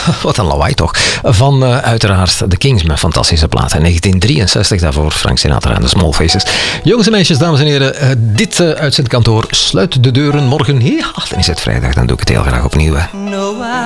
Wat een lawaai toch. Van uiteraard de Kings met fantastische platen. 1963 daarvoor Frank Sinatra en de Small Faces. Jongens en meisjes, dames en heren, dit uitzendkantoor sluit de deuren morgen. Ja, dan is het vrijdag, dan doe ik het heel graag opnieuw.